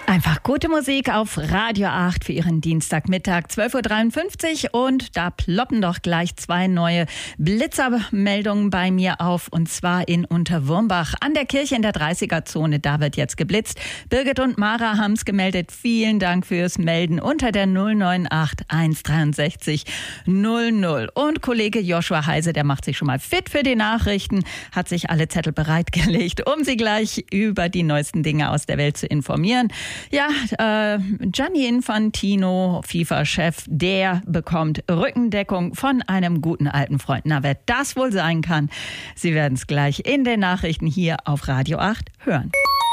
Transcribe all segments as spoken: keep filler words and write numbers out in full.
Einfach gute Musik auf Radio acht für Ihren Dienstagmittag, zwölf Uhr dreiundfünfzig. Und da ploppen doch gleich zwei neue Blitzermeldungen bei mir auf. Und zwar in Unterwurmbach an der Kirche in der dreißiger-Zone. Da wird jetzt geblitzt. Birgit und Mara haben es gemeldet. Vielen Dank fürs Melden unter der null neun acht eins dreiundsechzig null null. Und Kollege Joshua Heise, der macht sich schon mal fit für die Nachrichten, hat sich alle Zettel bereitgelegt, um Sie gleich über die neuesten Dinge aus der Welt zu informieren. Ja, äh, Gianni Infantino, FIFA-Chef, der bekommt Rückendeckung von einem guten alten Freund. Na, wer das wohl sein kann, Sie werden es gleich in den Nachrichten hier auf Radio acht hören.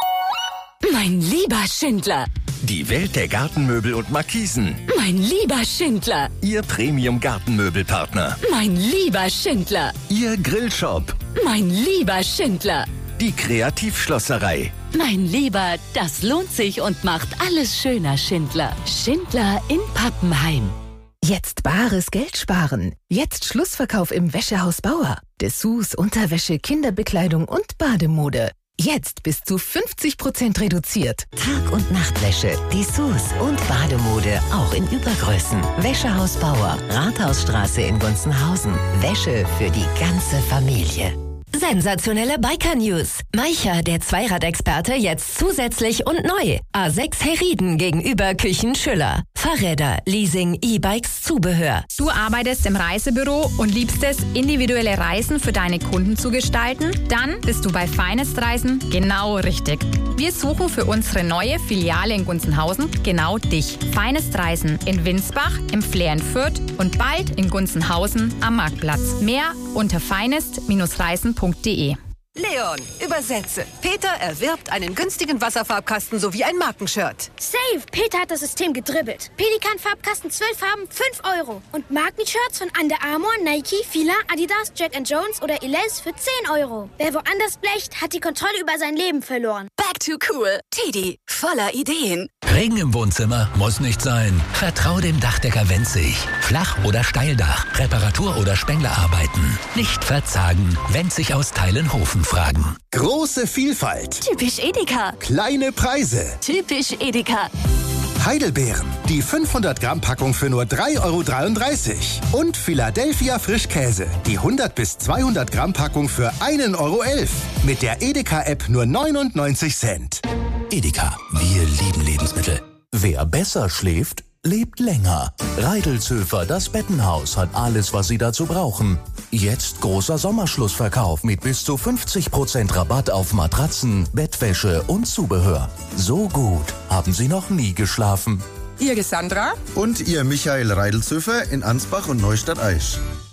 Mein lieber Schindler. Die Welt der Gartenmöbel und Markisen. Mein lieber Schindler. Ihr Premium-Gartenmöbelpartner. Mein lieber Schindler. Ihr Grillshop. Mein lieber Schindler. Die Kreativschlosserei. Mein Lieber, das lohnt sich und macht alles schöner, Schindler. Schindler in Pappenheim. Jetzt bares Geld sparen. Jetzt Schlussverkauf im Wäschehaus Bauer. Dessous, Unterwäsche, Kinderbekleidung und Bademode. Jetzt bis zu fünfzig Prozent reduziert. Tag- und Nachtwäsche, Dessous und Bademode, auch in Übergrößen. Wäschehaus Bauer, Rathausstraße in Gunzenhausen. Wäsche für die ganze Familie. Sensationelle Biker-News. Maicher, der Zweiradexperte, jetzt zusätzlich und neu. A sechs Herrieden gegenüber Küchen Schüller. Fahrräder, Leasing, E-Bikes, Zubehör. Du arbeitest im Reisebüro und liebst es, individuelle Reisen für deine Kunden zu gestalten? Dann bist du bei Finest Reisen genau richtig. Wir suchen für unsere neue Filiale in Gunzenhausen genau dich. Finest Reisen in Winsbach, im Flair in Fürth und bald in Gunzenhausen am Marktplatz. Mehr unter finest Reisen punkt de. Leon, übersetze. Peter erwirbt einen günstigen Wasserfarbkasten sowie ein Markenshirt. Safe! Peter hat das System gedribbelt. Pelikan-Farbkasten, zwölf Farben, fünf Euro. Und Markenshirts von Under Armour, Nike, Fila, Adidas, Jack and Jones oder Elias für zehn Euro. Wer woanders blecht, hat die Kontrolle über sein Leben verloren. Back to cool. Teddy, voller Ideen. Regen im Wohnzimmer muss nicht sein. Vertrau dem Dachdecker Wenzig. Flach- oder Steildach, Reparatur- oder Spenglerarbeiten. Nicht verzagen. Wenzig aus Teilenhofen fragen. Große Vielfalt. Typisch Edeka. Kleine Preise. Typisch Edeka. Heidelbeeren. Die fünfhundert Gramm Packung für nur drei Euro dreiunddreißig. Und Philadelphia Frischkäse. Die hundert bis zweihundert Gramm Packung für ein Euro elf. Mit der Edeka-App nur neunundneunzig Cent. Edeka, wir lieben Lebensmittel. Wer besser schläft, lebt länger. Reidelzöfer, das Bettenhaus, hat alles, was Sie dazu brauchen. Jetzt großer Sommerschlussverkauf mit bis zu fünfzig Prozent Rabatt auf Matratzen, Bettwäsche und Zubehör. So gut haben Sie noch nie geschlafen. Ihr Sandra und ihr Michael Reidelzöfer in Ansbach und Neustadt-Aisch.